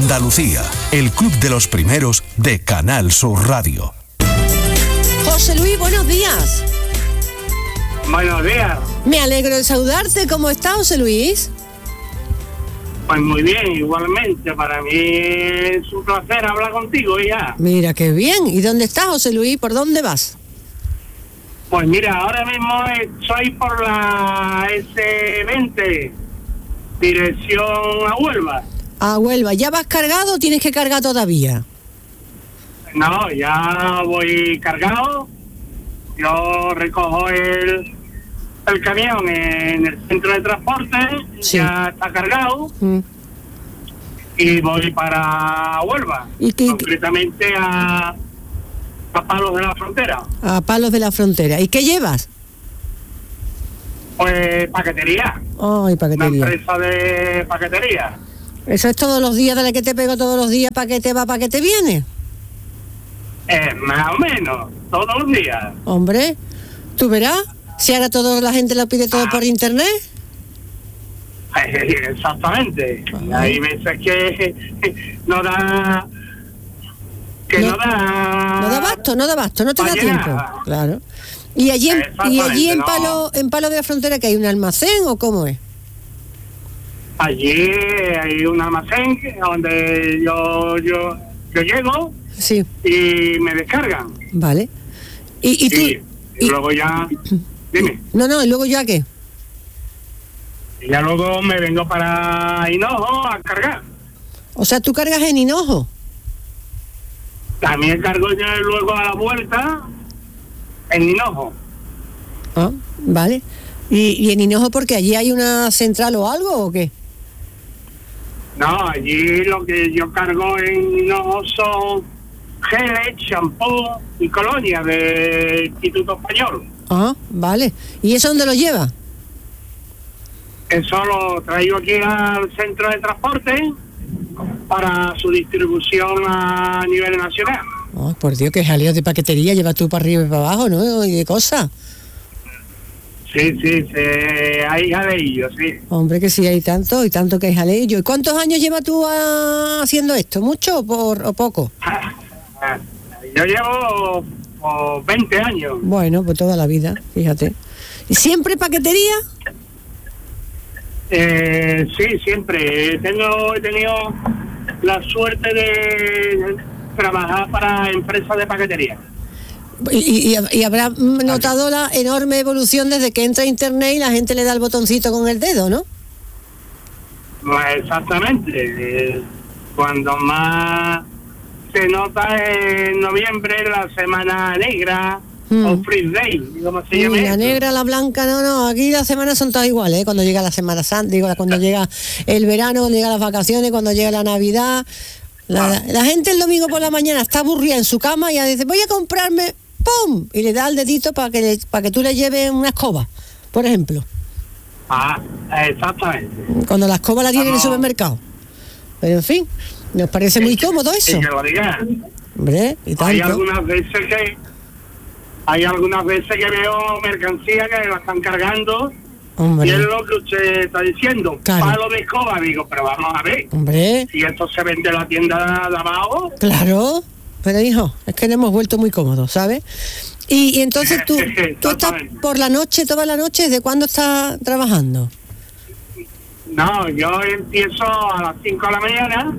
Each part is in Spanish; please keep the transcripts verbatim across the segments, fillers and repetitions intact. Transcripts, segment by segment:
Andalucía, el club de los primeros de Canal Sur Radio. José Luis, buenos días. Buenos días. Me alegro de saludarte. ¿Cómo está, José Luis? Pues muy bien, igualmente. Para mí es un placer hablar contigo ya. Mira, qué bien. ¿Y dónde estás, José Luis? ¿Por dónde vas? Pues mira, ahora mismo estoy por la ese veinte, dirección a Huelva. A Huelva. ¿Ya vas cargado o tienes que cargar todavía? No, ya voy cargado. Yo recojo el, el camión en el centro de transporte, sí. Ya está cargado. Mm. Y voy para Huelva, ¿Y qué, concretamente a... a Palos de la Frontera. A Palos de la Frontera. ¿Y qué llevas? Pues paquetería. Ay, paquetería. Una empresa de paquetería. ¿Eso es todos los días de la que te pego todos los días para que te va, para que te viene? Eh, más o menos, todos los días. Hombre, ¿tú verás? Si ahora toda la gente lo pide todo ah. por internet. Exactamente. Ah. Hay veces que no da... que no, no da... No da basto, no da basto, no te da tiempo. Claro. ¿Y allí en, y allí en, no. Palo, en Palo de la Frontera que hay un almacén o cómo es? Allí hay un almacén donde yo yo yo llego, sí, y me descargan. Vale. ¿Y, y tú? Y, y, y luego ya... Dime. No, no, ¿y luego ya qué? Y ya luego me vengo para Hinojo a cargar. O sea, ¿tú cargas en Hinojo? También cargo yo luego a la vuelta en Hinojo. Ah, vale. ¿Y, y en Hinojo porque allí hay una central o algo o qué? No, allí lo que yo cargo en Hinojo son geles, champú y colonia del Instituto Español. Ah, vale. ¿Y eso dónde lo lleva? Eso lo traigo aquí al centro de transporte para su distribución a nivel nacional. Oh, por Dios, que jaleo de paquetería lleva tú para arriba y para abajo, ¿no? Y de cosas. Sí, sí, sí, hay jaleillo, sí. Hombre, que sí, hay tanto y tanto que hay jaleillo. ¿Y cuántos años llevas tú a... haciendo esto? ¿Mucho o, por, o poco? Yo llevo oh, veinte años. Bueno, pues toda la vida, fíjate. ¿Y siempre paquetería? Eh, sí, siempre. Tengo, he tenido la suerte de trabajar para empresas de paquetería. Y, y, y habrá notado la enorme evolución desde que entra a internet y la gente le da el botoncito con el dedo, ¿no? Pues exactamente. Cuando más se nota en noviembre, la semana negra, mm. o Free Day, ¿cómo se llama? La negra, la blanca, no, no, aquí las semanas son todas iguales, ¿eh? Cuando llega la Semana Santa, digo, cuando llega el verano, cuando llegan las vacaciones, cuando llega la Navidad. La, ah. la gente el domingo por la mañana está aburrida en su cama y ya dice, voy a comprarme, ¡pum! Y le da el dedito para que le, para que tú le lleves una escoba, por ejemplo. Ah, exactamente. Cuando la escoba la tiene en el supermercado. Pero en fin, nos parece muy cómodo eso. Y que lo diga. Hombre, y tanto. Hay algunas veces que hay algunas veces que veo mercancía que la están cargando. Hombre. Y es lo que usted está diciendo, claro. Palo de escoba, digo, pero vamos a ver. Hombre. Si esto se vende en la tienda de abajo. Claro, pero hijo, es que nos hemos vuelto muy cómodos, ¿sabes? Y, y entonces tú, tú estás por la noche, toda la noche, ¿desde cuándo estás trabajando? No, yo empiezo a las cinco de la mañana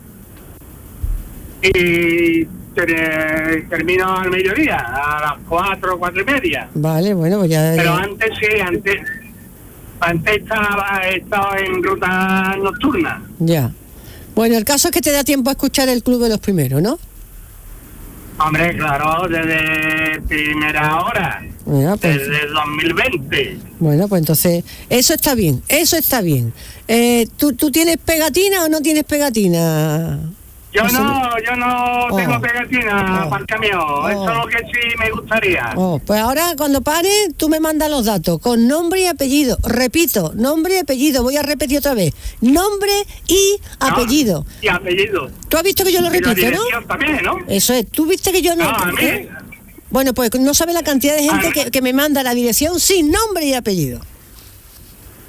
y ter, termino al mediodía, a las cuatro, cuatro y media. Vale, bueno, pues ya... Pero ya... antes sí, antes... Antes estaba, estaba en ruta nocturna. Ya. Bueno, el caso es que te da tiempo a escuchar el Club de los Primeros, ¿no? Hombre, claro, desde primera hora. Bueno, pues, desde dos mil veinte. Bueno, pues entonces, eso está bien, eso está bien. Eh, ¿tú, ¿Tú tienes pegatina o no tienes pegatina? Yo no, no yo no oh. tengo pegatina oh. para el camión, oh. eso es lo que sí me gustaría. Oh. Pues ahora cuando pare, tú me mandas los datos con nombre y apellido. Repito, nombre y apellido, voy a repetir otra vez. Nombre y apellido. No, y apellido. Tú has visto que yo lo repito, y la dirección, ¿no? También, ¿no? Eso es, tú viste que yo no... No, a mí. ¿eh? Bueno, pues no sabes la cantidad de gente que, que me manda la dirección sin nombre y apellido.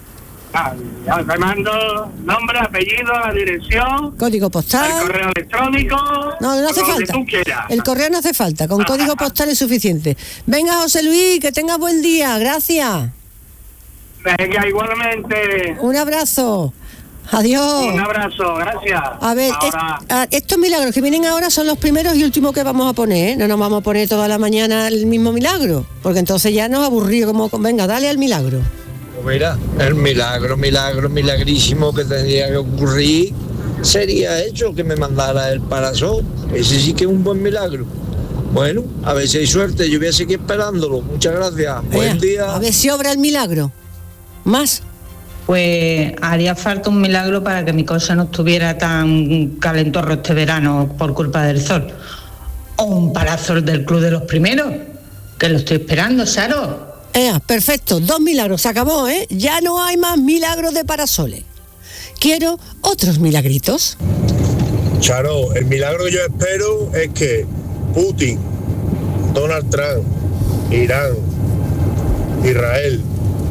Ah, ya te mando nombre, apellido, la dirección, código postal, el correo electrónico. No, no hace donde falta. tú quieras. El correo no hace falta, con código postal es suficiente. Venga, José Luis, que tengas buen día, gracias. Venga, igualmente. Un abrazo. Adiós. Un abrazo, gracias. A ver, Ahora... es, a, estos milagros que vienen ahora son los primeros y últimos que vamos a poner, ¿eh? No nos vamos a poner toda la mañana el mismo milagro, porque entonces ya nos aburrió como, venga, dale al milagro. Pues mira, el milagro, milagro, milagrísimo que tendría que ocurrir sería hecho que me mandara el parasol. Ese sí que es un buen milagro. Bueno, a ver si hay suerte, yo voy a seguir esperándolo. Muchas gracias. Vea, Buen día. A ver si obra el milagro. Más. Pues haría falta un milagro para que mi cosa no estuviera tan calentorro este verano por culpa del sol. O un parasol del Club de los Primeros, que lo estoy esperando, Saro. Eh, perfecto, dos milagros, se acabó, ¿eh? Ya no hay más milagros de parasoles. Quiero otros milagritos. Charo, el milagro que yo espero es que Putin, Donald Trump, Irán, Israel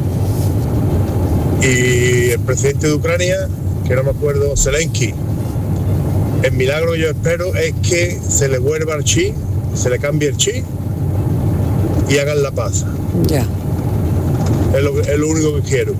y el presidente de Ucrania, que no me acuerdo, Zelensky, el milagro que yo espero es que se le vuelva el chi, se le cambie el chi y hagan la paz. Ya. Es lo, es lo único que quiero.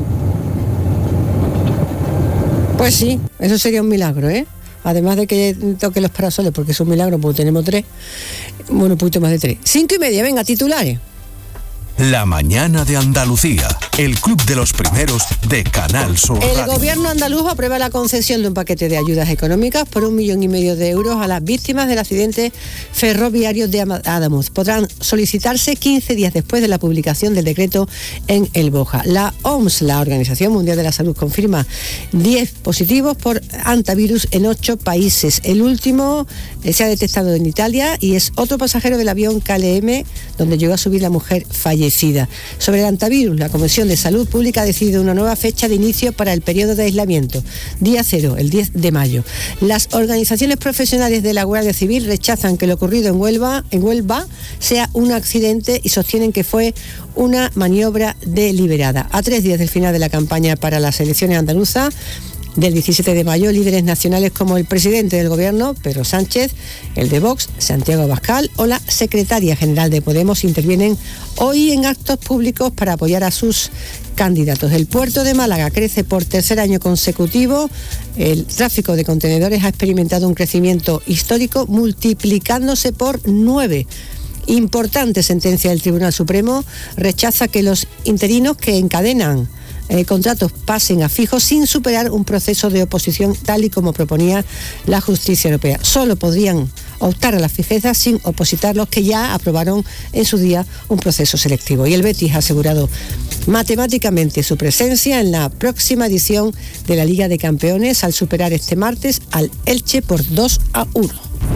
Pues sí, eso sería un milagro, ¿eh? Además de que toque los parasoles, porque es un milagro, porque tenemos tres. Bueno, un poquito más de tres. Cinco y media, venga, titulares. La mañana de Andalucía, el club de los primeros de Canal Sur El Radio. gobierno andaluz aprueba la concesión de un paquete de ayudas económicas por un millón y medio de euros a las víctimas del accidente ferroviario de Adamuz. Podrán solicitarse quince días después de la publicación del decreto en el Boja. La O M S, la Organización Mundial de la Salud, confirma diez positivos por hantavirus en ocho países. El último eh, se ha detectado en Italia y es otro pasajero del avión K L M, donde llegó a subir la mujer fallecida. Sobre el hantavirus, la Comisión de Salud Pública ha decidido una nueva fecha de inicio para el periodo de aislamiento, día cero, el diez de mayo. Las organizaciones profesionales de la Guardia Civil rechazan que lo ocurrido en Huelva, en Huelva sea un accidente y sostienen que fue una maniobra deliberada. A tres días del final de la campaña para las elecciones andaluzas, del diecisiete de mayo, líderes nacionales como el presidente del gobierno, Pedro Sánchez, el de Vox, Santiago Abascal, o la secretaria general de Podemos intervienen hoy en actos públicos para apoyar a sus candidatos. El puerto de Málaga crece por tercer año consecutivo. El tráfico de contenedores ha experimentado un crecimiento histórico, multiplicándose por nueve. Importante sentencia del Tribunal Supremo rechaza que los interinos que encadenan Eh, contratos pasen a fijos sin superar un proceso de oposición tal y como proponía la justicia europea. Solo podrían optar a la fijeza sin opositar los que ya aprobaron en su día un proceso selectivo. Y el Betis ha asegurado matemáticamente su presencia en la próxima edición de la Liga de Campeones al superar este martes al Elche por dos a uno.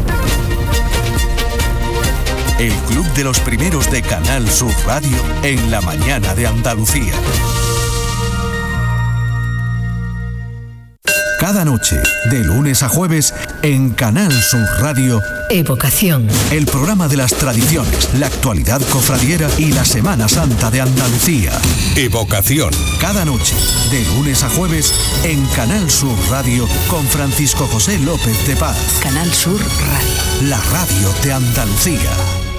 El club de los primeros de Canal Sur Radio en la mañana de Andalucía. Cada noche, de lunes a jueves, en Canal Sur Radio, Evocación. El programa de las tradiciones, la actualidad cofradiera y la Semana Santa de Andalucía. Evocación. Cada noche, de lunes a jueves, en Canal Sur Radio, con Francisco José López de Paz. Canal Sur Radio. La radio de Andalucía.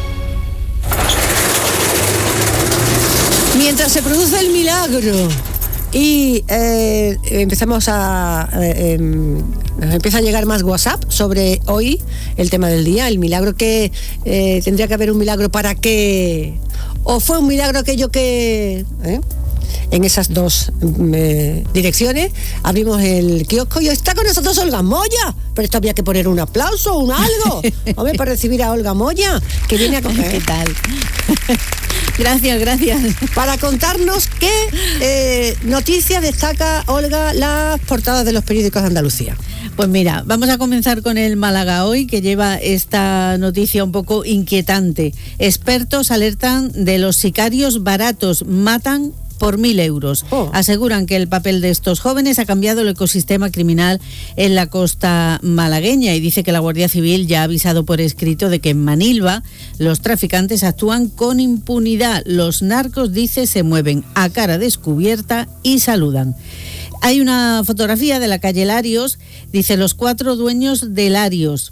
Mientras se produce el milagro y eh, empezamos a eh, eh, nos empieza a llegar más WhatsApp sobre hoy el tema del día, el milagro que eh, tendría que haber un milagro para que, o fue un milagro aquello que ¿eh? En esas dos eh, direcciones abrimos el kiosco y está con nosotros Olga Moya, pero esto había que poner un aplauso, un algo, hombre, para recibir a Olga Moya, que viene a coger. ¿Qué tal? Gracias, gracias. Para contarnos qué eh, noticias destaca, Olga, las portadas de los periódicos de Andalucía. Pues mira, vamos a comenzar con el Málaga Hoy, que lleva esta noticia un poco inquietante. Expertos alertan de los sicarios baratos, matan por mil euros. Oh. Aseguran que el papel de estos jóvenes ha cambiado el ecosistema criminal en la costa malagueña y dice que la Guardia Civil ya ha avisado por escrito de que en Manilva los traficantes actúan con impunidad. Los narcos, dice, se mueven a cara descubierta y saludan. Hay una fotografía de la calle Larios, dice los cuatro dueños de Larios.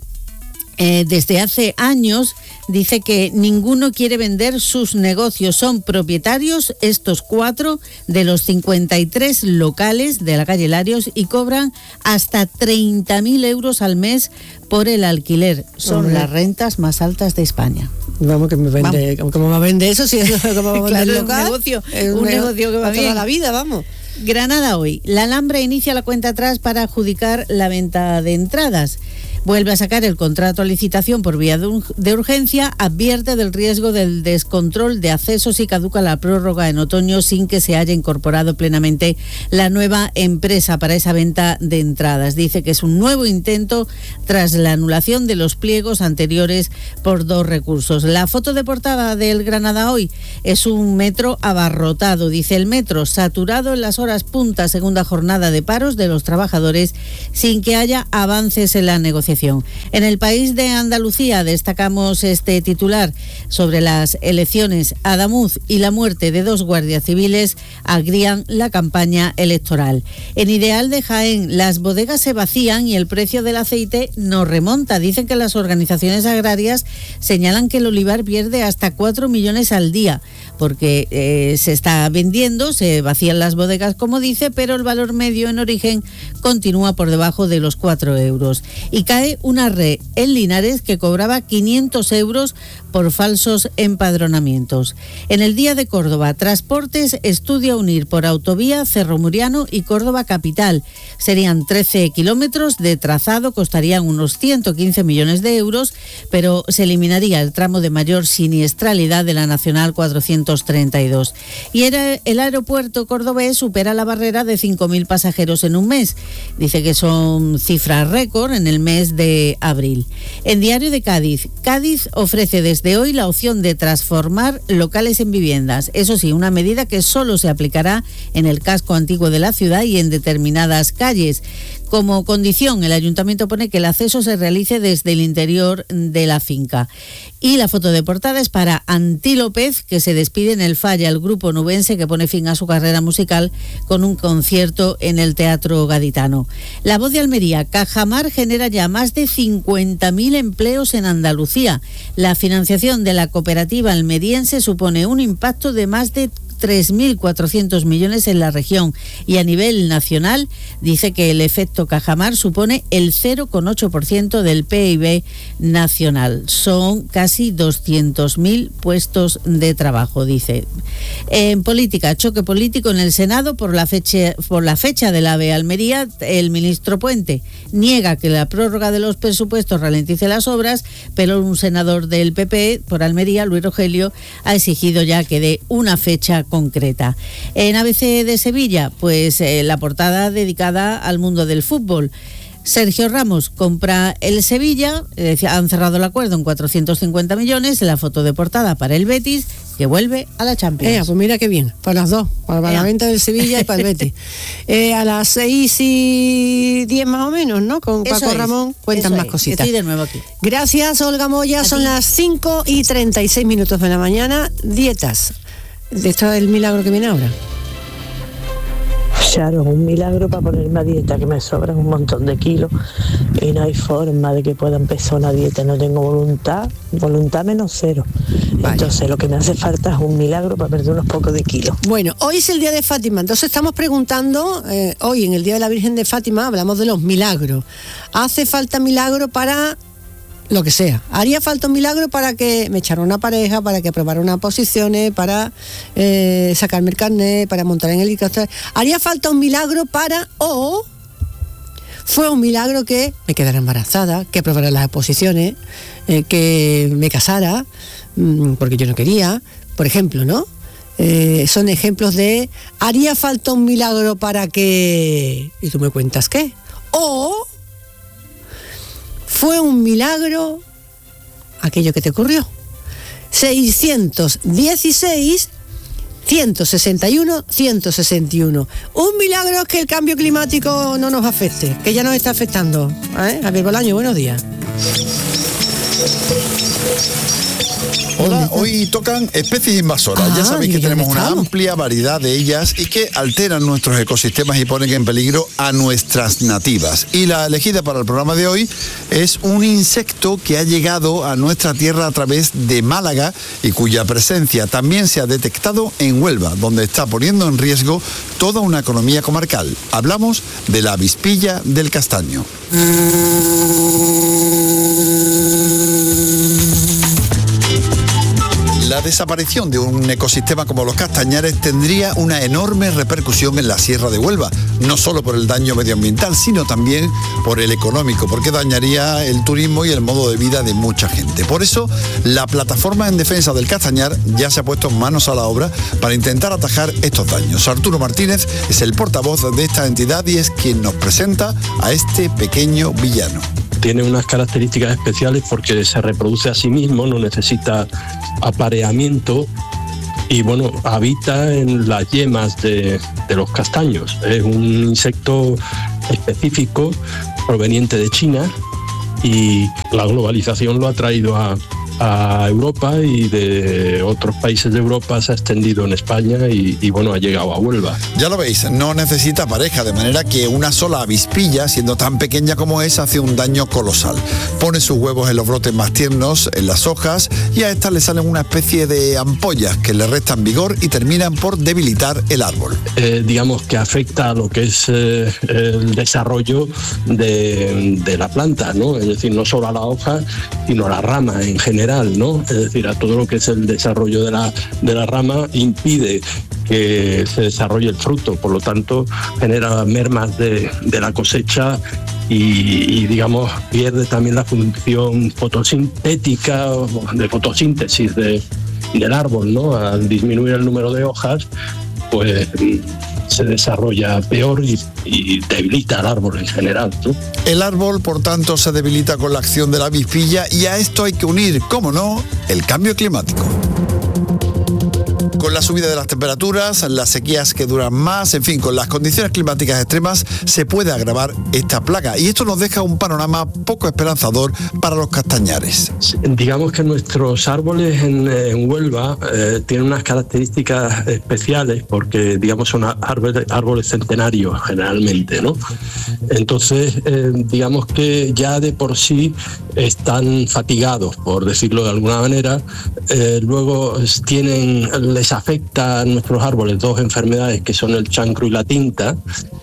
Eh, desde hace años dice que ninguno quiere vender sus negocios, son propietarios estos cuatro de los cincuenta y tres locales de la calle Larios y cobran hasta treinta mil euros al mes por el alquiler. Son Hombre. las rentas más altas de España. Vamos, que me vende, vamos. ¿Cómo me vende eso? Si es como va a vender claro, local, un negocio, es un, un negocio que va toda bien. la vida, vamos. Granada hoy. La Alhambra inicia la cuenta atrás para adjudicar la venta de entradas. Vuelve a sacar el contrato a licitación por vía de urgencia, advierte del riesgo del descontrol de accesos y caduca la prórroga en otoño sin que se haya incorporado plenamente la nueva empresa para esa venta de entradas. Dice que es un nuevo intento tras la anulación de los pliegos anteriores por dos recursos. La foto de portada del Granada hoy es un metro abarrotado, dice el metro, saturado en las horas punta, segunda jornada de paros de los trabajadores sin que haya avances en la negociación. En el país de Andalucía destacamos este titular sobre las elecciones. Adamuz y la muerte de dos guardias civiles agrían la campaña electoral. En Ideal de Jaén, las bodegas se vacían y el precio del aceite no remonta. Dicen que las organizaciones agrarias señalan que el olivar pierde hasta cuatro millones al día porque eh, se está vendiendo, se vacían las bodegas, como dice, pero el valor medio en origen continúa por debajo de los cuatro euros. Y cae una red en Linares que cobraba quinientos euros por falsos empadronamientos. En el Día de Córdoba, Transportes estudia unir por autovía Cerro Muriano y Córdoba capital. Serían trece kilómetros de trazado, costarían unos ciento quince millones de euros, pero se eliminaría el tramo de mayor siniestralidad de la Nacional cuatrocientos treinta y dos. Y era el aeropuerto cordobés supera la barrera de cinco mil pasajeros en un mes. Dice que son cifras récord en el mes de abril. En Diario de Cádiz, Cádiz ofrece desde hoy la opción de transformar locales en viviendas. Eso sí, una medida que solo se aplicará en el casco antiguo de la ciudad y en determinadas calles. Como condición, el ayuntamiento pone que el acceso se realice desde el interior de la finca. Y la foto de portada es para Antí López, que se despide en el Falla, el grupo nubense que pone fin a su carrera musical con un concierto en el Teatro Gaditano. La Voz de Almería, Cajamar genera ya más de cincuenta mil empleos en Andalucía. La financiación de la cooperativa almeriense supone un impacto de más de tres mil cuatrocientos millones en la región y a nivel nacional dice que el efecto Cajamar supone el cero coma ocho por ciento del P I B nacional. Son casi doscientos mil puestos de trabajo, dice. En política, choque político en el Senado por la fecha, por la fecha del AVE Almería. El ministro Puente niega que la prórroga de los presupuestos ralentice las obras, pero un senador del P P por Almería, Luis Rogelio, ha exigido ya que dé una fecha concreta. En A B C de Sevilla, pues eh, la portada dedicada al mundo del fútbol. Sergio Ramos compra el Sevilla, eh, han cerrado el acuerdo en cuatrocientos cincuenta millones, la foto de portada para el Betis, que vuelve a la Champions. Eh, pues mira qué bien, para las dos, para, para la venta del Sevilla y para el Betis. Eh, a las seis y diez más o menos, ¿no? Con Paco Eso Ramón es, cuentan más es. cositas. Estoy de nuevo aquí. Gracias, Olga Moya, son las cinco y treinta y seis minutos de la mañana. Dietas. De esto es el milagro que viene ahora. Claro, un milagro para ponerme a dieta, que me sobran un montón de kilos y no hay forma de que pueda empezar una dieta, no tengo voluntad, voluntad menos cero. Vaya. Entonces lo que me hace falta es un milagro para perder unos pocos de kilos. Bueno, hoy es el día de Fátima, entonces estamos preguntando, eh, hoy en el día de la Virgen de Fátima hablamos de los milagros. ¿Hace falta milagro para lo que sea? ¿Haría falta un milagro para que me echara una pareja, para que aprobara unas posiciones, para eh, sacarme el carnet, para montar en el helicóptero? ¿Haría falta un milagro para, o fue un milagro que me quedara embarazada, que aprobara las oposiciones, eh, que me casara, mmm, porque yo no quería, por ejemplo, ¿no? Eh, son ejemplos de, ¿haría falta un milagro para que...? Y tú me cuentas qué. O... ¿fue un milagro aquello que te ocurrió? seiscientos dieciséis, ciento sesenta y uno, ciento sesenta y uno. Un milagro es que el cambio climático no nos afecte, que ya nos está afectando. ¿Eh? Javier Bolaño, buenos días. Hola, hoy tocan especies invasoras. Ah, ya sabéis que tenemos una amplia variedad de ellas y que alteran nuestros ecosistemas y ponen en peligro a nuestras nativas. Y la elegida para el programa de hoy es un insecto que ha llegado a nuestra tierra a través de Málaga y cuya presencia también se ha detectado en Huelva, donde está poniendo en riesgo toda una economía comarcal. Hablamos de la avispilla del castaño. La desaparición de un ecosistema como los castañares tendría una enorme repercusión en la Sierra de Huelva, no solo por el daño medioambiental, sino también por el económico, porque dañaría el turismo y el modo de vida de mucha gente. Por eso, la plataforma en defensa del castañar ya se ha puesto manos a la obra para intentar atajar estos daños. Arturo Martínez es el portavoz de esta entidad y es quien nos presenta a este pequeño villano. Tiene unas características especiales porque se reproduce a sí mismo, no necesita apareamiento y bueno, habita en las yemas de, de los castaños. Es un insecto específico proveniente de China y la globalización lo ha traído a, a Europa y de otros países de Europa se ha extendido en España y, y bueno, ha llegado a Huelva. Ya lo veis, no necesita pareja, de manera que una sola avispilla, siendo tan pequeña como es, hace un daño colosal. Pone sus huevos en los brotes más tiernos, en las hojas, y a estas le salen una especie de ampollas que le restan vigor y terminan por debilitar el árbol. Eh, digamos que afecta a lo que es eh, el desarrollo de, de la planta, ¿no? Es decir, no solo a la hoja, sino a la rama en general. ¿no? Es decir, a todo lo que es el desarrollo de la, de la rama impide que se desarrolle el fruto, por lo tanto genera mermas de, de la cosecha y, y digamos pierde también la función fotosintética de fotosíntesis de, del árbol, ¿no? Al disminuir el número de hojas, pues se desarrolla peor y, y debilita al árbol en general, ¿no? El árbol, por tanto, se debilita con la acción de la avispilla y a esto hay que unir, cómo no, el cambio climático. Con la subida de las temperaturas, las sequías que duran más, en fin, con las condiciones climáticas extremas se puede agravar esta plaga y esto nos deja un panorama poco esperanzador para los castañares. Digamos que nuestros árboles en, en Huelva eh, tienen unas características especiales porque, digamos, son árboles, árboles centenarios generalmente, ¿no? Entonces, eh, digamos que ya de por sí están fatigados, por decirlo de alguna manera, eh, luego tienen, les afecta a nuestros árboles dos enfermedades que son el chancro y la tinta,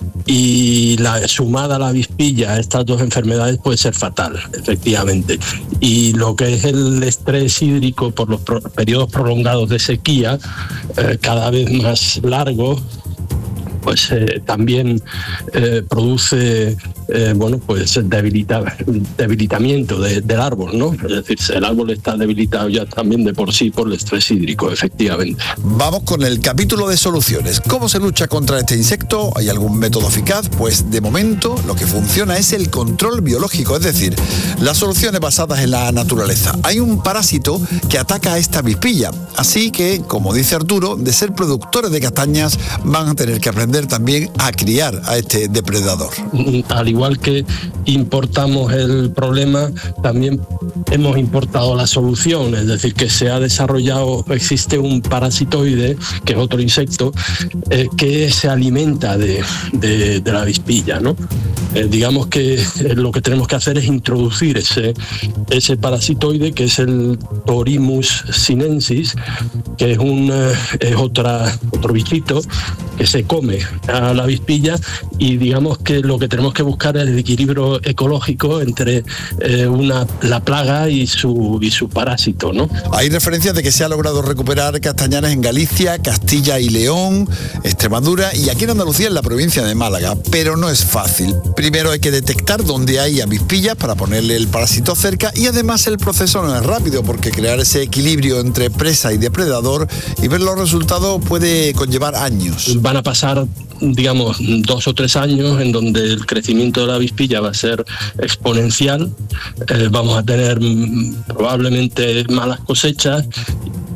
y la sumada a la avispilla a estas dos enfermedades puede ser fatal, efectivamente. Y lo que es el estrés hídrico por los pro- periodos prolongados de sequía, eh, cada vez más largos, pues eh, también eh, produce eh, bueno, pues debilita, debilitamiento de, del árbol, ¿no? Es decir, el árbol está debilitado ya también de por sí por el estrés hídrico, efectivamente. Vamos con el capítulo de soluciones. ¿Cómo se lucha contra este insecto? ¿Hay algún método eficaz? Pues de momento lo que funciona es el control biológico, es decir, las soluciones basadas en la naturaleza. Hay un parásito que ataca a esta avispilla, así que, como dice Arturo, de ser productores de castañas van a tener que aprender también a criar a este depredador. Al igual que importamos el problema, también hemos importado la solución, es decir, que se ha desarrollado, existe un parasitoide, que es otro insecto, eh, que se alimenta de, de, de la avispilla, ¿no? Eh, digamos que eh, lo que tenemos que hacer es introducir ese, ese parasitoide, que es el Torimus sinensis, que es, un, eh, es otra, otro bichito que se come a la avispilla, y digamos que lo que tenemos que buscar es el equilibrio ecológico entre eh, una, la plaga y su, y su parásito, ¿no? Hay referencias de que se ha logrado recuperar castañares en Galicia, Castilla y León, Extremadura y aquí en Andalucía, en la provincia de Málaga, pero no es fácil. Primero hay que detectar dónde hay avispillas para ponerle el parásito cerca y además el proceso no es rápido porque crear ese equilibrio entre presa y depredador y ver los resultados puede conllevar años. Van a pasar, digamos, dos o tres años en donde el crecimiento de la avispilla va a ser exponencial, eh, vamos a tener mm, probablemente malas cosechas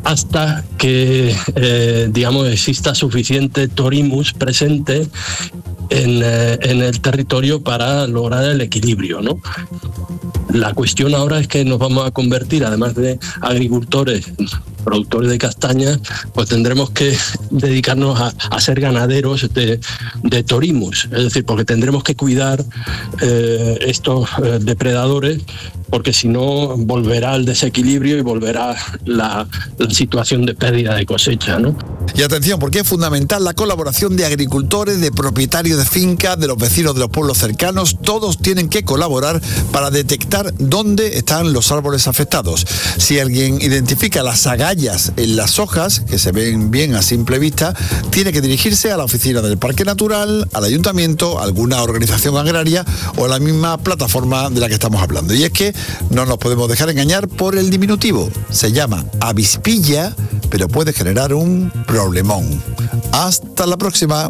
hasta que, eh, digamos, exista suficiente torimus presente en, eh, en el territorio para lograr el equilibrio, ¿no? La cuestión ahora es que nos vamos a convertir, además de agricultores, productores de castañas, pues tendremos que dedicarnos a, a ser ganaderos de, de torimus, es decir, porque tendremos que cuidar eh, estos eh, depredadores, porque si no volverá el desequilibrio y volverá la, la situación de pérdida de cosecha, ¿no? Y atención, porque es fundamental la colaboración de agricultores, de propietarios de fincas, de los vecinos de los pueblos cercanos. Todos tienen que colaborar para detectar dónde están los árboles afectados. Si alguien identifica las agallas en las hojas, que se ven bien a simple vista, tiene que dirigirse a la oficina del Parque Natural, al ayuntamiento, a alguna organización agraria o a la misma plataforma de la que estamos hablando. Y es que no nos podemos dejar engañar por el diminutivo. Se llama avispilla, pero puede generar un problemón. Hasta la próxima.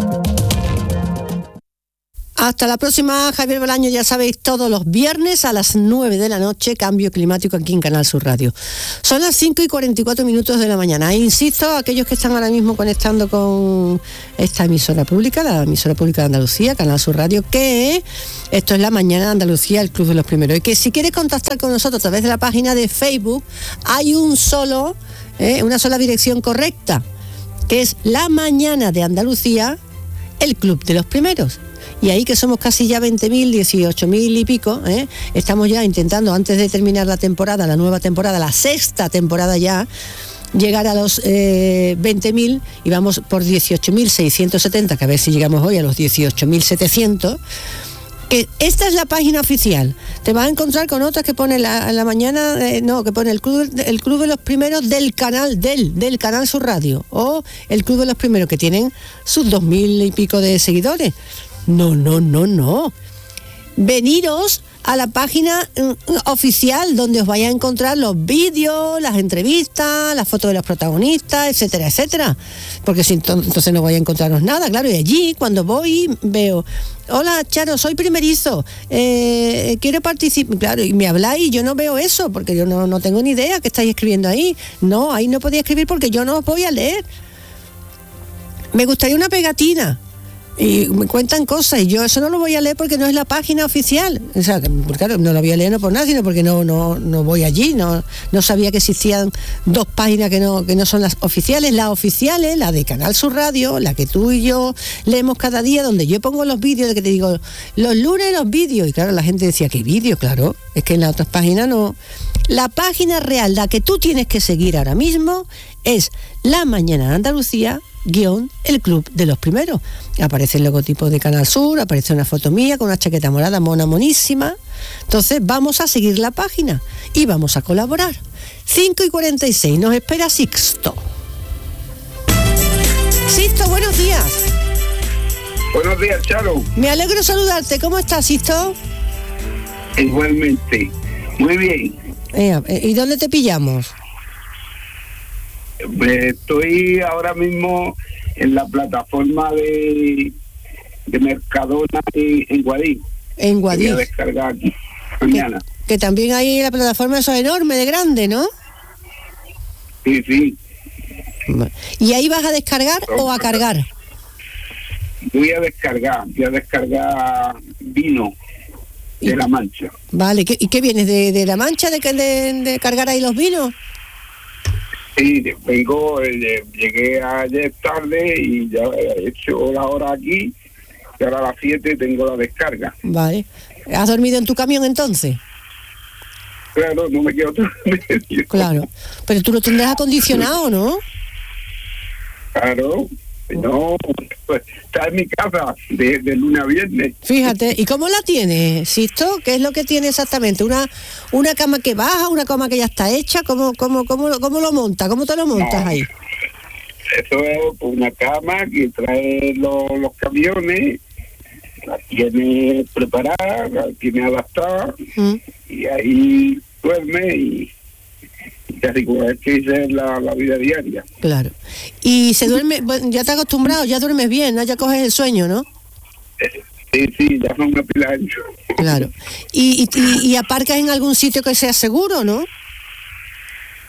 Hasta la próxima, Javier Bolaño, ya sabéis, todos los viernes a las nueve de la noche, Cambio Climático aquí en Canal Sur Radio. Son las cinco y cuarenta y cuatro minutos de la mañana. E insisto, aquellos que están ahora mismo conectando con esta emisora pública, la emisora pública de Andalucía, Canal Sur Radio, que esto es La Mañana de Andalucía, el Club de los Primeros. Y que si quieres contactar con nosotros a través de la página de Facebook, hay un solo, eh, una sola dirección correcta, que es La Mañana de Andalucía, el Club de los Primeros. Y ahí que somos casi ya veinte mil, dieciocho mil y pico, ¿eh? Estamos ya intentando, antes de terminar la temporada, la nueva temporada, la sexta temporada ya, llegar a los eh, veinte mil, y vamos por dieciocho mil seiscientos setenta, que a ver si llegamos hoy a los dieciocho mil setecientos. Que esta es la página oficial. Te vas a encontrar con otras que pone la, la mañana, eh, no, que pone el club, el club de los primeros del canal, del, del canal Sur Radio, o el club de los primeros, que tienen sus dos mil y pico de seguidores. No, no, no, no. Veniros a la página mm, oficial, donde os vais a encontrar los vídeos, las entrevistas, las fotos de los protagonistas, etcétera, etcétera. Porque si entonces no vais a encontraros nada, claro. Y allí, cuando voy, veo: hola, Charo, soy primerizo, eh, quiero participar. Claro, y me habláis y yo no veo eso, porque yo no, no tengo ni idea qué estáis escribiendo ahí. No, ahí no podía escribir porque yo no os voy a leer. Me gustaría una pegatina. Y me cuentan cosas y yo eso no lo voy a leer porque no es la página oficial. O sea, claro, no lo voy a leer no por nada, sino porque no, no, no voy allí, no, no sabía que existían dos páginas que no, que no son las oficiales. Las oficiales, la de Canal Sur Radio, la que tú y yo leemos cada día, donde yo pongo los vídeos, de que te digo, los lunes los vídeos, y claro, la gente decía, ¿qué vídeo? Claro, es que en las otras páginas no. La página real, la que tú tienes que seguir ahora mismo, es La Mañana de Andalucía, guión el Club de los Primeros. Aparece el logotipo de Canal Sur, aparece una foto mía con una chaqueta morada mona monísima. Entonces vamos a seguir la página y vamos a colaborar. cinco y cuarenta y seis, nos espera Sixto. Sixto, buenos días. Buenos días, Charo. Me alegro saludarte. ¿Cómo estás, Sixto? Igualmente. Muy bien. Eh, ¿Y dónde te pillamos? Estoy ahora mismo en la plataforma de, de Mercadona en, en Guadix. En Guadix. Voy a descargar mañana. Que, que también hay la plataforma, eso enorme, de grande, ¿no? Sí, sí. ¿Y ahí vas a descargar o a cargar? Voy a descargar, voy a descargar vino de La Mancha. Vale, ¿y qué vienes? ¿De, de La Mancha de, de, de cargar ahí los vinos? Sí, vengo, eh, llegué ayer tarde y ya he hecho la hora aquí, y ahora a las siete tengo la descarga. Vale. ¿Has dormido en tu camión entonces? Claro, no me quedo todo medio. Claro, pero tú lo tendrás acondicionado, ¿no? Claro, no, pues está en mi casa de, de lunes a viernes. Fíjate, ¿y cómo la tienes, Sisto? ¿Qué es lo que tiene exactamente? ¿Una una cama que baja, una cama que ya está hecha? ¿Cómo, cómo, cómo, cómo lo montas? ¿Cómo te lo montas no, ahí? Eso es una cama que trae los, los camiones, la tiene preparada, la tiene adaptada, mm. y ahí duerme y... casi como es que es la, la vida diaria. Claro. Y se duerme, bueno, ya te has acostumbrado, ya duermes bien, ¿no? Ya coges el sueño, ¿no? Sí, sí, ya son una pila de años. Claro. Y, y, y aparcas en algún sitio que sea seguro, ¿no?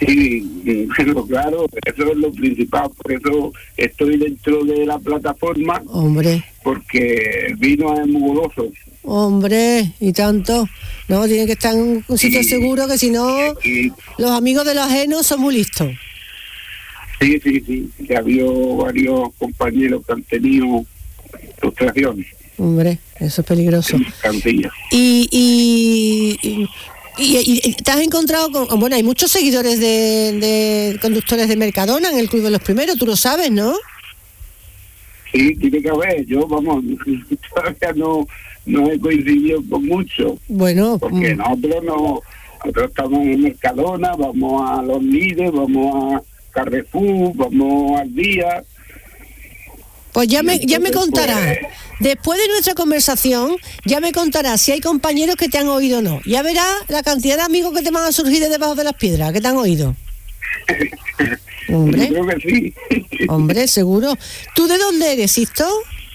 Sí, pero claro, eso es lo principal, por eso estoy dentro de la plataforma. Hombre. Porque el vino es muy goloso. Hombre, y tanto. No, tiene que estar en un sitio sí, seguro, que si no, sí. Los amigos de los ajenos son muy listos. Sí, sí, sí. Ya habido varios compañeros que han tenido frustraciones. Hombre, eso es peligroso. Y, y, y, y, y te has encontrado con... Bueno, hay muchos seguidores de, de conductores de Mercadona en el Club de los Primeros, tú lo sabes, ¿no? Sí, tiene que haber. Yo, vamos, todavía no, no he coincidido con mucho. Bueno. Porque nosotros no... Nosotros estamos en Mercadona, vamos a Los Líderes, vamos a Carrefour, vamos al Día. Pues ya me, ya me contarás, pues, después de nuestra conversación, ya me contarás si hay compañeros que te han oído o no. Ya verás la cantidad de amigos que te van a surgir de debajo de las piedras, que te han oído. Hombre, yo creo que sí. Hombre, seguro. ¿Tú de dónde eres, Sisto?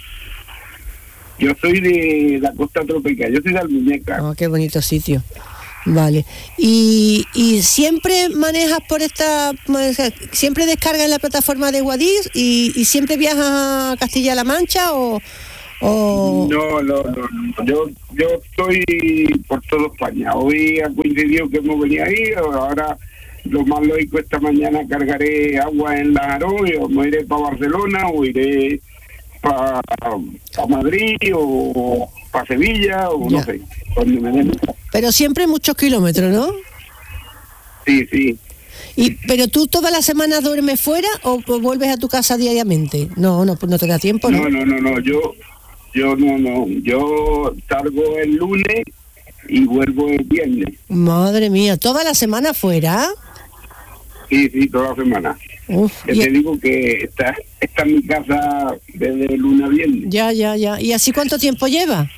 Yo soy de la costa tropical, yo soy de Almuñeca. Oh, qué bonito sitio. Vale. ¿Y, y siempre manejas por esta... siempre descargas en la plataforma de Guadix y, y siempre viajas a Castilla-La Mancha o...? o... No, no, no. Yo, yo estoy por toda España. Hoy ha coincidido que hemos venido ahí, ahora lo más lógico, esta mañana cargaré agua en la Aroy, o me iré para Barcelona, o iré para pa Madrid, o para Sevilla, o ya. No sé, donde me den. Pero siempre muchos kilómetros, ¿no? Sí, sí. Y, ¿Pero tú todas las semanas duermes fuera o, o vuelves a tu casa diariamente? No, no, no te da tiempo, ¿no? No, no, no, no, yo, yo no, no, yo salgo el lunes y vuelvo el viernes. Madre mía, ¿toda la semana fuera? Sí, sí, toda la semana. Uf, te y... digo que está, está en mi casa desde lunes a viernes. Ya, ya, ya. ¿Y así cuánto tiempo lleva?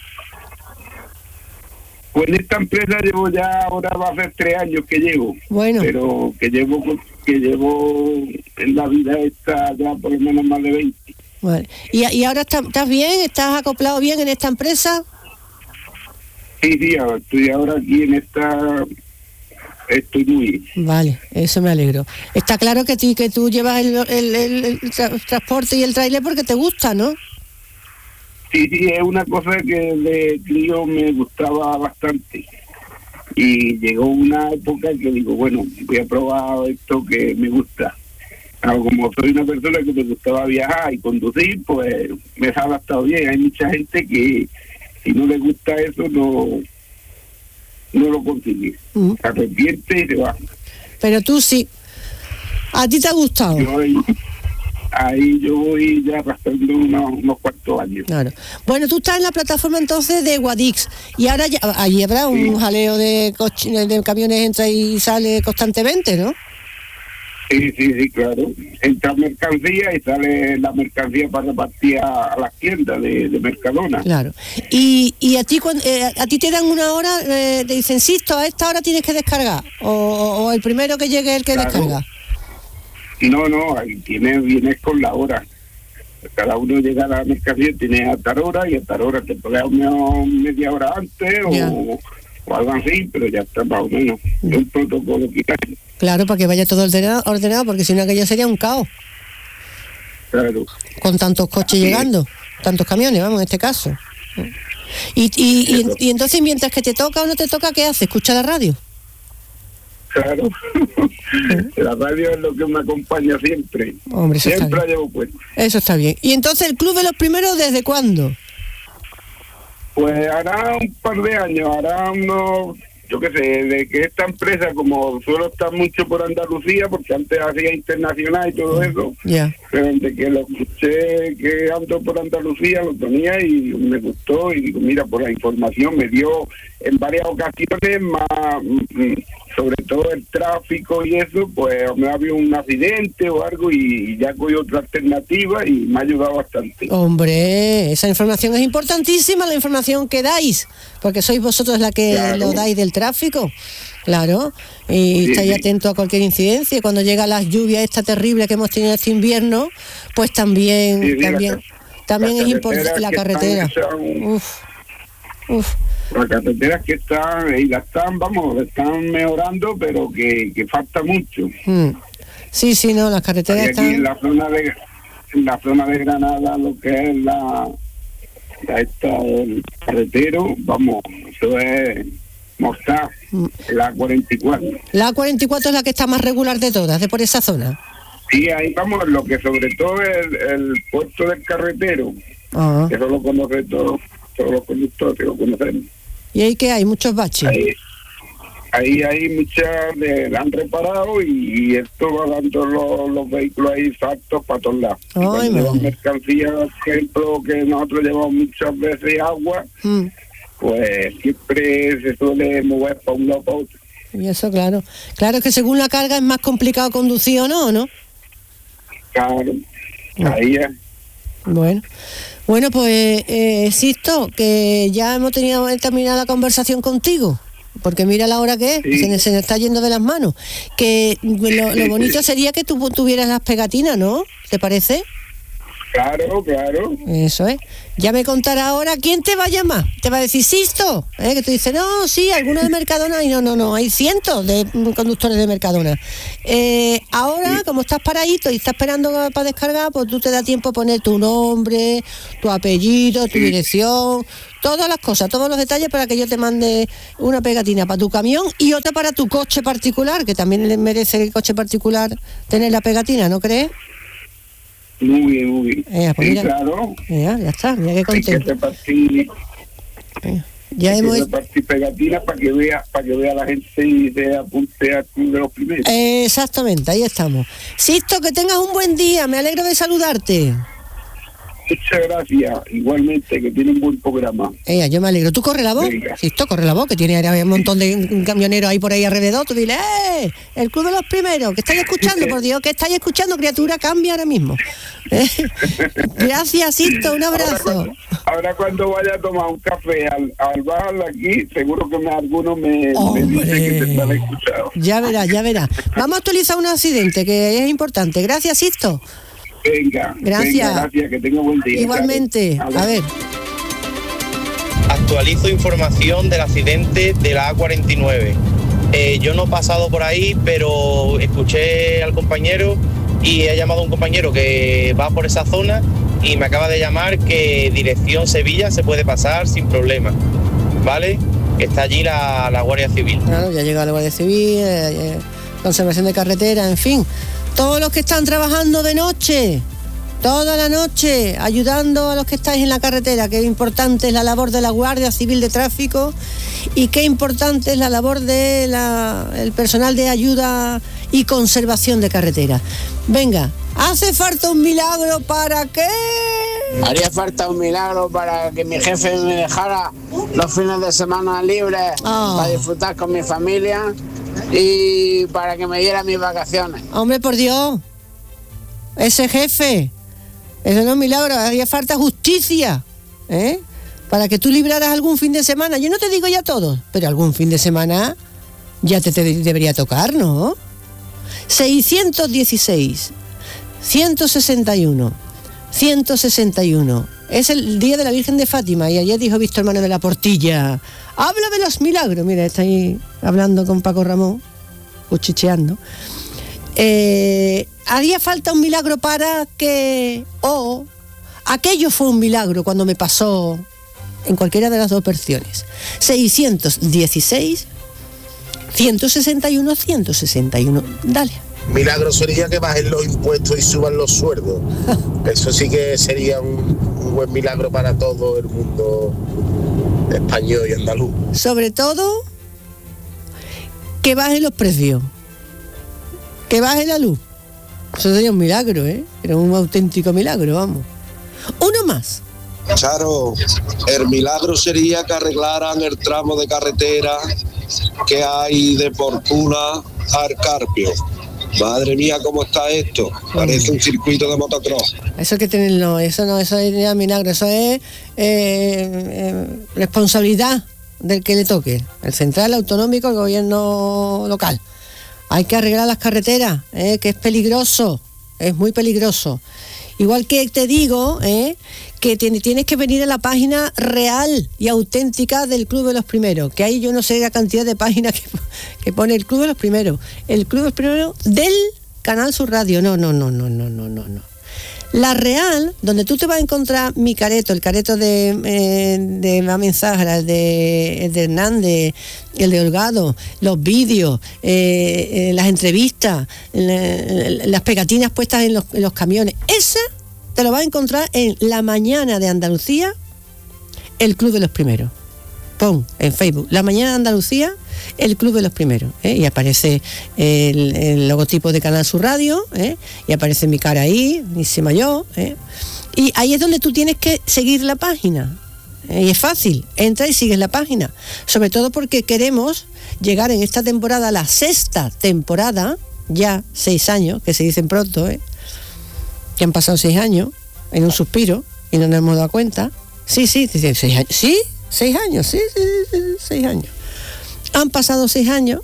Pues en esta empresa llevo ya, ahora va a ser tres años que llevo. Bueno. Pero que llevo que llevo en la vida esta ya por lo menos más de veinte. Bueno. ¿Y, y ahora está, estás bien? ¿Estás acoplado bien en esta empresa? Sí, sí, estoy ahora aquí en esta... Estoy muy bien. Vale, eso me alegro. Está claro que, ti, que tú llevas el, el, el, el tra- transporte y el tráiler porque te gusta, ¿no? Sí, sí, es una cosa que de crío me gustaba bastante. Y llegó una época que digo, bueno, voy a probar esto que me gusta. Pero como soy una persona que me gustaba viajar y conducir, pues me ha adaptado bien. Hay mucha gente que si no le gusta eso, no... no lo consigue, uh-huh. Se arrepiente y se va. Pero tú sí, ¿a ti te ha gustado? Yo ahí, ahí yo voy ya arrastrando unos, unos cuantos años. Claro. Bueno, tú estás en la plataforma entonces de Guadix y ahora ya, allí habrá un sí. jaleo de, coch- de camiones, entra y sale constantemente, ¿no? Sí, sí, sí, claro. Entra mercancía y sale la mercancía para repartir a, a las tiendas de, de Mercadona. Claro. Y, y a ti cuando, eh, a ti te dan una hora, eh, te dicen, Sisto, a esta hora tienes que descargar. O, o el primero que llegue el que claro. descarga. No, no, ahí tienes, vienes con la hora. Cada uno llega a la mercancía, tiene a tal hora y a tal hora te puedes una media hora antes o, o algo así, pero ya está más o menos. Es un protocolo que hay. Claro, para que vaya todo ordenado, ordenado porque si no aquello sería un caos. Claro. Con tantos coches sí. llegando, tantos camiones, vamos, en este caso. Y, y, y, y entonces, mientras que te toca o no te toca, ¿qué haces? ¿Escucha la radio? Claro. La radio es lo que me acompaña siempre. Hombre, eso siempre está la llevo puesto. Eso está bien. ¿Y entonces el Club de los Primeros desde cuándo? Pues hará un par de años, hará unos... yo qué sé, de que esta empresa, como suelo estar mucho por Andalucía, porque antes hacía internacional y todo eso, yeah. pero desde que lo escuché que ando por Andalucía, lo tenía y me gustó, y digo, mira, por la información me dio en varias ocasiones más, sobre todo el tráfico y eso, pues me había un accidente o algo y ya cogí otra alternativa y me ha ayudado bastante. Hombre, esa información es importantísima, la información que dais, porque sois vosotros la que claro. lo dais del tráfico, claro, y sí, estáis sí. atentos a cualquier incidencia. Y cuando llega la lluvia esta terrible que hemos tenido este invierno, pues también, sí, sí, también, la, también la es importante la carretera. Son... Uf, uf. Las carreteras que están, y las están, vamos, están mejorando, pero que, que falta mucho. Mm. Sí, sí, no, las carreteras aquí están... en la zona de en la zona de Granada, lo que es la, la esta, el carretero, vamos, eso es mortal, mm. la cuarenta y cuatro. La cuarenta y cuatro es la que está más regular de todas, de por esa zona. Sí, ahí vamos, lo que sobre todo es el, el puerto del carretero, ah. que eso lo conoce todo, todos los conductores lo conocen. ¿Y ahí qué hay? ¿Muchos baches? Ahí, ahí hay muchas, de, la han reparado y, y esto va dando los, los vehículos ahí saltos para todos lados. Ay, cuando llevan mercancías, por ejemplo, que nosotros llevamos muchas veces agua, mm. pues siempre se suele mover para un lado para otro. Y eso, claro. Claro que según la carga es más complicado conducir o no, ¿no? Claro, ahí es. Bueno, bueno pues eh, Sisto, que ya hemos tenido terminado la conversación contigo, porque mira la hora que es, sí. se, se nos está yendo de las manos. Que lo, lo bonito sería que tú tuvieras las pegatinas, ¿no? ¿Te parece? Claro, claro. Eso es. Ya me contará ahora quién te va a llamar. Te va a decir, Sisto, ¿eh? Que tú dices, no, sí, alguno de Mercadona. Y no, no, no, hay cientos de conductores de Mercadona. Eh, ahora, sí. como estás paradito y estás esperando para descargar, pues tú te da tiempo a poner tu nombre, tu apellido, tu sí. dirección, todas las cosas, todos los detalles para que yo te mande una pegatina para tu camión y otra para tu coche particular, que también le merece el coche particular tener la pegatina, ¿no crees? Muy bien, muy bien. Eh, pues sí, mira, claro. Ya, ya está, mira qué contento. Hay que repartir, eh, ya hay hemos... que repartir pegatinas para que vea, para que vea la gente y se apunte al club de los primeros. Eh, exactamente, ahí estamos. Sisto, que tengas un buen día, me alegro de saludarte. Muchas gracias, igualmente, que tiene un buen programa. Eh, yo me alegro. ¿Tú corre la voz? Sisto, corre la voz, que tiene un montón de camioneros ahí por ahí alrededor. Tú dile, ¡eh! El club de los primeros, que estáis escuchando, por Dios, que estáis escuchando, criatura, cambia ahora mismo. ¿Eh? Gracias, Sisto, un abrazo. Ahora cuando, ahora cuando vaya a tomar un café al, al bar aquí, seguro que me, alguno me, me dice que te están escuchando. Ya verás, ya verás. Vamos a actualizar un accidente, que es importante. Gracias, Sisto. Venga, gracias. Venga, gracias, que tenga buen día. Igualmente, a ver. Actualizo información del accidente de la A cuarenta y nueve. Eh, yo no he pasado por ahí, pero escuché al compañero y he llamado a un compañero que va por esa zona y me acaba de llamar que dirección Sevilla se puede pasar sin problema, ¿vale? Está allí la, la Guardia Civil. Claro, ya llega la Guardia Civil, eh, eh, conservación de carretera, en fin. Todos los que están trabajando de noche, toda la noche, ayudando a los que estáis en la carretera, qué importante es la labor de la Guardia Civil de Tráfico y qué importante es la labor del de personal de ayuda y conservación de carretera. Venga, hace falta un milagro para qué. Haría falta un milagro para que mi jefe me dejara los fines de semana libres oh. para disfrutar con mi familia y para que me diera mis vacaciones. Hombre, por Dios, ese jefe, eso no es un milagro, haría falta justicia, ¿eh? Para que tú libraras algún fin de semana. Yo no te digo ya todo, pero algún fin de semana ya te, te debería tocar, ¿no? seiscientos dieciséis, ciento sesenta y uno, ciento sesenta y uno. Es el día de la Virgen de Fátima y ayer dijo Víctor Manuel de la Portilla, habla de los milagros. Mira, está ahí hablando con Paco Ramón, cuchicheando. Eh, haría falta un milagro para que... O oh, aquello fue un milagro cuando me pasó, en cualquiera de las dos versiones. seiscientos dieciséis, ciento sesenta y uno, ciento sesenta y uno. Dale. Milagro sería que bajen los impuestos y suban los sueldos. Eso sí que sería un, un buen milagro para todo el mundo español y andaluz. Sobre todo, que bajen los precios, que baje la luz. Eso sería un milagro, ¿eh? Era un auténtico milagro, vamos. Uno más. Charo, el milagro sería que arreglaran el tramo de carretera que hay de Portuna al Carpio. Madre mía, ¿cómo está esto? Parece un circuito de motocross. Eso hay que tenerlo, eso no, eso es milagro, eso es eh, eh, responsabilidad del que le toque, el central, el autonómico, el gobierno local. Hay que arreglar las carreteras, eh, que es peligroso, es muy peligroso. Igual que te digo, eh, que tiene, tienes que venir a la página real y auténtica del Club de los Primeros, que hay yo no sé la cantidad de páginas que, que pone el Club de los Primeros. El Club de los Primeros del Canal Sur Radio. No, no, no, no, no, no, no, no. La real, donde tú te vas a encontrar mi careto, el careto de, eh, de Mamen Zahara, el de, el de Hernández, el de Holgado, los vídeos, eh, eh, las entrevistas, la, las pegatinas puestas en los, en los camiones. Esa te lo vas a encontrar en La Mañana de Andalucía, el Club de los Primeros. Pon en Facebook, La Mañana de Andalucía, el Club de los Primeros, ¿eh? Y aparece el, el logotipo de Canal Sur Radio, ¿eh? Y aparece mi cara ahí, buenísima yo, ¿eh? Y ahí es donde tú tienes que seguir la página, ¿eh? Y es fácil, entra y sigues la página, sobre todo porque queremos llegar en esta temporada, a la sexta temporada, ya seis años, que se dicen pronto, ¿eh? Que han pasado seis años, en un suspiro, y no nos hemos dado cuenta. Sí, sí, sí, seis años, sí, seis años, sí, sí, sí, sí, seis años. Han pasado seis años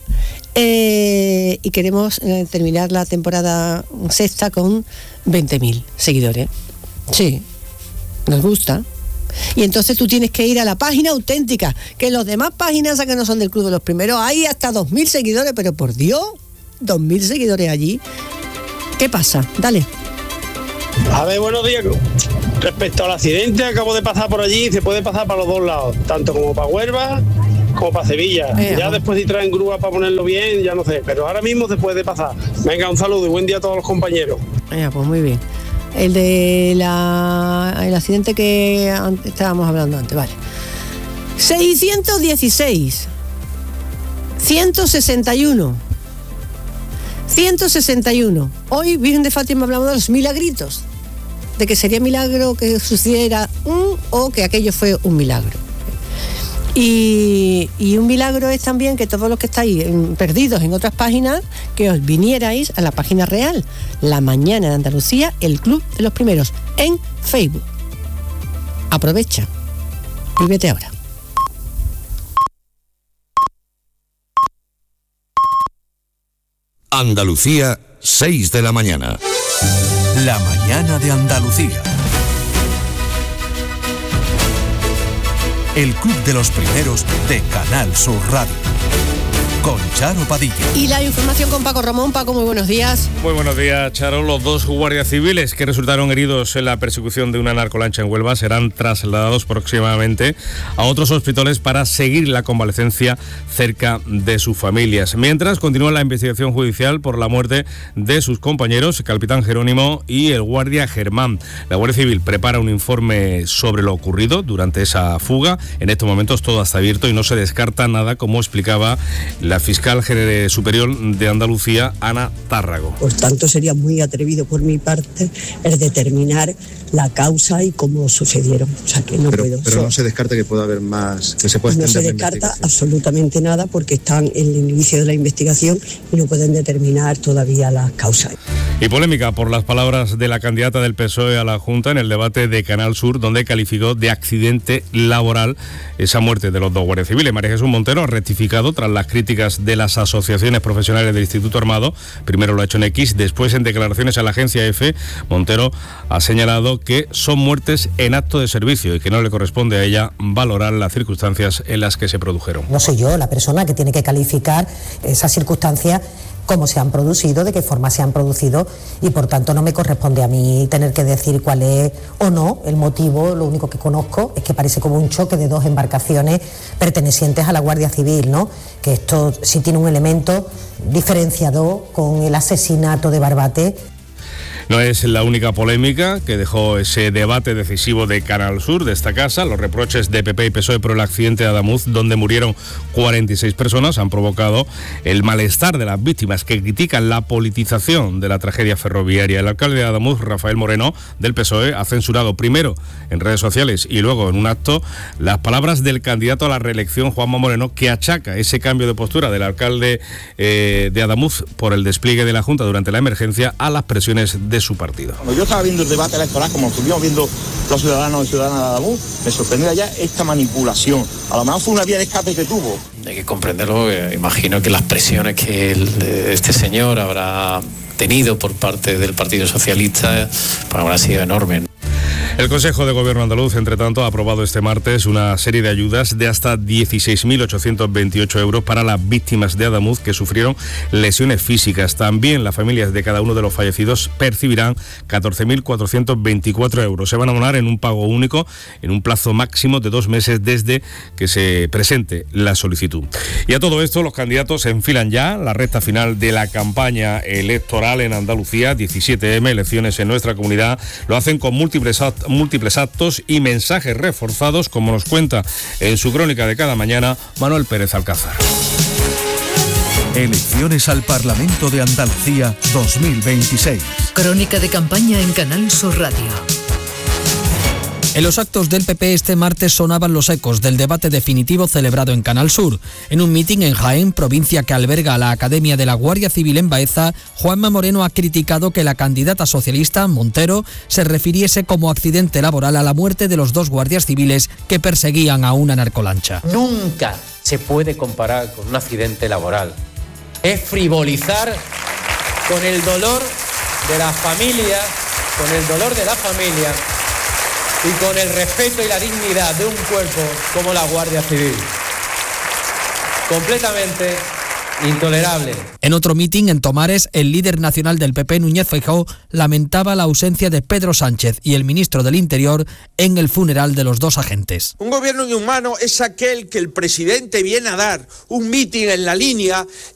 eh, y queremos eh, terminar la temporada sexta con veinte mil seguidores. Sí, nos gusta. Y entonces tú tienes que ir a la página auténtica, que los demás páginas que no son del Club de los Primeros, hay hasta dos mil seguidores, pero por Dios, dos mil seguidores allí. ¿Qué pasa? Dale. A ver, buenos días. Respecto al accidente, acabo de pasar por allí, se puede pasar para los dos lados, tanto como para Huelva como para Sevilla. Eh, ya después si traen grúa para ponerlo bien, ya no sé, pero ahora mismo se puede pasar. Venga, un saludo y buen día a todos los compañeros. Eh, pues muy bien. El de la el accidente que estábamos hablando antes, vale. seiscientos dieciséis, ciento sesenta y uno, ciento sesenta y uno. Hoy, Virgen de Fátima, hablamos de los milagritos, de que sería milagro que sucediera un o que aquello fue un milagro. Y, y un milagro es también que todos los que estáis en, perdidos en otras páginas, que os vinierais a la página real, La Mañana de Andalucía, el Club de los Primeros, en Facebook. Aprovecha y vete ahora. Andalucía, seis de la mañana. La Mañana de Andalucía. El Club de los Primeros de Canal Sur Radio. Con Charo Padilla. Y la información con Paco Ramón. Paco, muy buenos días. Muy buenos días, Charo. Los dos guardias civiles que resultaron heridos en la persecución de una narcolancha en Huelva serán trasladados próximamente a otros hospitales para seguir la convalecencia cerca de sus familias. Mientras, continúa la investigación judicial por la muerte de sus compañeros, el capitán Jerónimo y el guardia Germán. La Guardia Civil prepara un informe sobre lo ocurrido durante esa fuga. En estos momentos todo está abierto y no se descarta nada, como explicaba la fiscal superior de Andalucía, Ana Tárrago. Por tanto, sería muy atrevido por mi parte el determinar la causa y cómo sucedieron. O sea, que no pero, puedo. Pero no se descarta que pueda haber más, que se pueda extender. No se descarta absolutamente nada porque están en el inicio de la investigación y no pueden determinar todavía las causas. Y polémica por las palabras de la candidata del P S O E a la Junta en el debate de Canal Sur, donde calificó de accidente laboral esa muerte de los dos guardias civiles. María Jesús Montero ha rectificado tras las críticas de las asociaciones profesionales del Instituto Armado. Primero lo ha hecho en X, después en declaraciones a la agencia EFE. Montero ha señalado que son muertes en acto de servicio y que no le corresponde a ella valorar las circunstancias en las que se produjeron. No soy yo la persona que tiene que calificar esas circunstancias, cómo se han producido, de qué forma se han producido, y por tanto no me corresponde a mí tener que decir cuál es o no el motivo. Lo único que conozco es que parece como un choque de dos embarcaciones pertenecientes a la Guardia Civil, ¿no? Que esto sí tiene un elemento diferenciador con el asesinato de Barbate. No es la única polémica que dejó ese debate decisivo de Canal Sur, de esta casa. Los reproches de P P y P S O E por el accidente de Adamuz, donde murieron cuarenta y seis personas, han provocado el malestar de las víctimas, que critican la politización de la tragedia ferroviaria. El alcalde de Adamuz, Rafael Moreno, del P S O E, ha censurado primero en redes sociales y luego en un acto las palabras del candidato a la reelección, Juanma Moreno, que achaca ese cambio de postura del alcalde eh, de Adamuz por el despliegue de la Junta durante la emergencia a las presiones de de su partido. Cuando yo estaba viendo el debate electoral, como lo estuvimos viendo los ciudadanos y ciudadanas de Adamuz, me sorprendía ya esta manipulación. A lo mejor fue una vía de escape que tuvo. Hay que comprenderlo. Eh, imagino que las presiones que el, este señor habrá tenido por parte del Partido Socialista pues, habrá sido enormes. El Consejo de Gobierno andaluz, entre tanto, ha aprobado este martes una serie de ayudas de hasta dieciséis mil ochocientos veintiocho euros para las víctimas de Adamuz que sufrieron lesiones físicas. También las familias de cada uno de los fallecidos percibirán catorce mil cuatrocientos veinticuatro euros. Se van a abonar en un pago único en un plazo máximo de dos meses desde que se presente la solicitud. Y a todo esto, los candidatos se enfilan ya la recta final de la campaña electoral en Andalucía. diecisiete eme, elecciones en nuestra comunidad. Lo hacen con múltiples actos múltiples actos y mensajes reforzados, como nos cuenta en su crónica de cada mañana Manuel Pérez Alcázar. Elecciones al Parlamento de Andalucía dos mil veintiséis. Crónica de campaña en Canal Sur Radio. En los actos del P P este martes sonaban los ecos del debate definitivo celebrado en Canal Sur. En un mitin en Jaén, provincia que alberga a la Academia de la Guardia Civil en Baeza, Juanma Moreno ha criticado que la candidata socialista, Montero, se refiriese como accidente laboral a la muerte de los dos guardias civiles que perseguían a una narcolancha. Nunca se puede comparar con un accidente laboral. Es frivolizar con el dolor de las familias, con el dolor de la familia y con el respeto y la dignidad de un cuerpo como la Guardia Civil. Completamente intolerable. En otro mitin en Tomares, el líder nacional del P P, Núñez Feijóo, lamentaba la ausencia de Pedro Sánchez y el ministro del Interior en el funeral de los dos agentes. Un gobierno inhumano es aquel que el presidente viene a dar un mitin en la línea